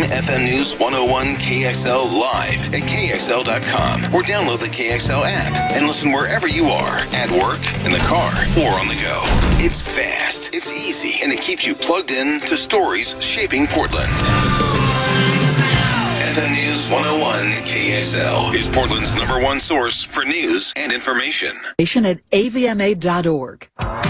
Stream FM News 101 KXL live at KXL.com or download the KXL app and listen wherever you are, at work, in the car, or on the go. It's fast, it's easy, and it keeps you plugged in to stories shaping Portland. FM News 101 KXL is Portland's #1 source for news and information. At avma.org.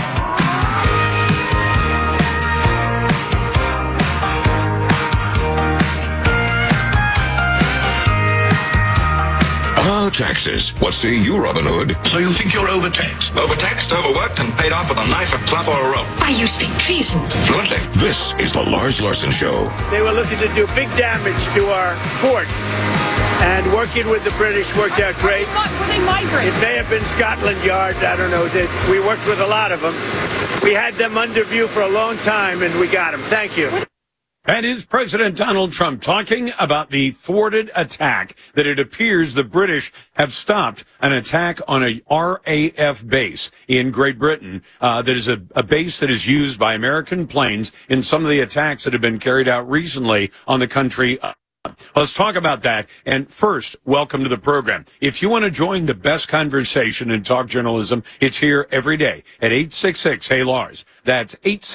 Oh, taxes. What say you, Robin Hood? So you think you're overtaxed? Overtaxed, overworked, and paid off with a knife, a club, or a rope. Why, you speak treason. Fluently. This is the Lars Larson Show. They were looking to do big damage to our port. And working with the British worked out great. Not putting migrants. It may have been Scotland Yard, I don't know. We worked with a lot of them. We had them under view for a long time, and we got them. Thank you. That is President Donald Trump talking about the thwarted attack that it appears the British have stopped an attack on a RAF base in Great Britain. That is a base that is used by American planes in some of the attacks that have been carried out recently on the country. Let's talk about that. And first, welcome to the program. If you want to join the best conversation in talk journalism, it's here every day at 866-HEY-LARS. That's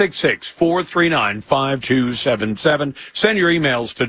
866-439-5277. Send your emails to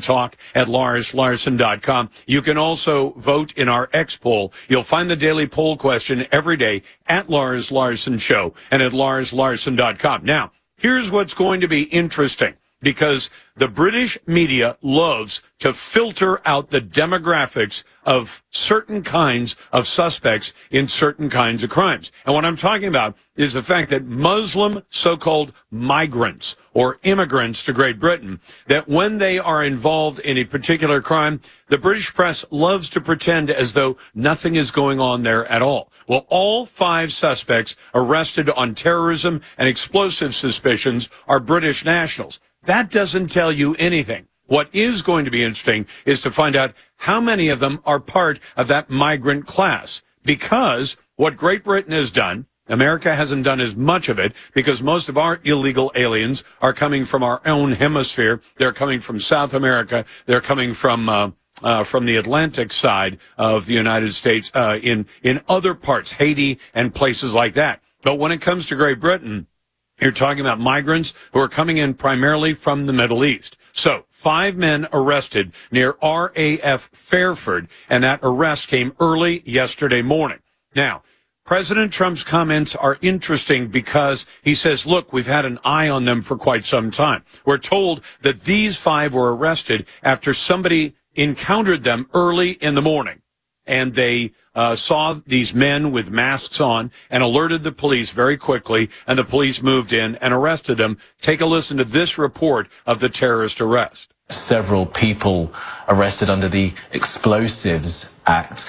talk@LarsLarson.com. You can also vote in our X poll. You'll find the daily poll question every day at Lars Larson Show and at LarsLarson.com. Now, here's what's going to be interesting, because the British media loves to filter out the demographics of certain kinds of suspects in certain kinds of crimes. And what I'm talking about is the fact that Muslim so-called migrants or immigrants to Great Britain, that when they are involved in a particular crime, the British press loves to pretend as though nothing is going on there at all. Well, all 5 suspects arrested on terrorism and explosive suspicions are British nationals. That doesn't tell you anything. What is going to be interesting is to find out how many of them are part of that migrant class. Because what Great Britain has done, America hasn't done as much of it, because most of our illegal aliens are coming from our own hemisphere. They're coming from South America. They're coming from the Atlantic side of the United States, in other parts, Haiti and places like that. But when it comes to Great Britain, you're talking about migrants who are coming in primarily from the Middle East. So 5 men arrested near RAF Fairford, and that arrest came early yesterday morning. Now, President Trump's comments are interesting because he says, look, we've had an eye on them for quite some time. We're told that these 5 were arrested after somebody encountered them early in the morning, and they saw these men with masks on and alerted the police very quickly, and the police moved in and arrested them. Take a listen to this report of the terrorist arrest. Several people arrested under the Explosives Act.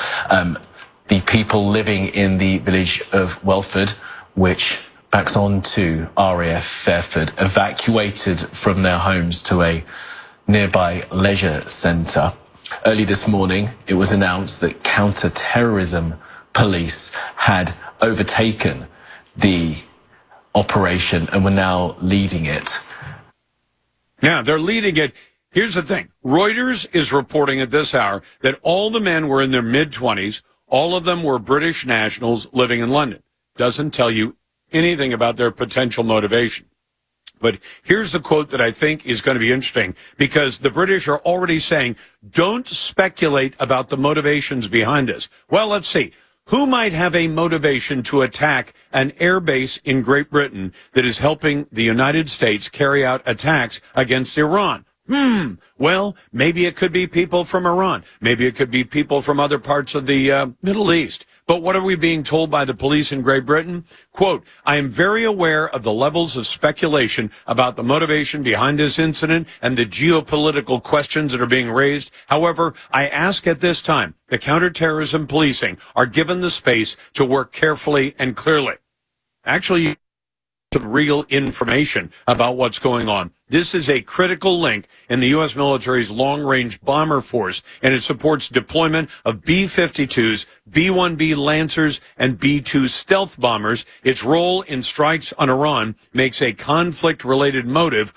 The people living in the village of Welford, which backs on to RAF Fairford, evacuated from their homes to a nearby leisure centre. Early this morning, it was announced that counter-terrorism police had overtaken the operation and were now leading it. Yeah, they're leading it. Here's the thing. Reuters is reporting at this hour that all the men were in their mid-20s. All of them were British nationals living in London. Doesn't tell you anything about their potential motivation. But here's the quote that I think is going to be interesting, because the British are already saying, don't speculate about the motivations behind this. Well, let's see. Who might have a motivation to attack an air base in Great Britain that is helping the United States carry out attacks against Iran? Well, maybe it could be people from Iran. Maybe it could be people from other parts of the Middle East. But what are we being told by the police in Great Britain? Quote, I am very aware of the levels of speculation about the motivation behind this incident and the geopolitical questions that are being raised. However, I ask at this time, the counterterrorism policing are given the space to work carefully and clearly. Actually, some real information about what's going on. This is a critical link in the U.S. military's long-range bomber force, and it supports deployment of B-52s, B-1B Lancers, and B-2 stealth bombers. Its role in strikes on Iran makes a conflict-related motive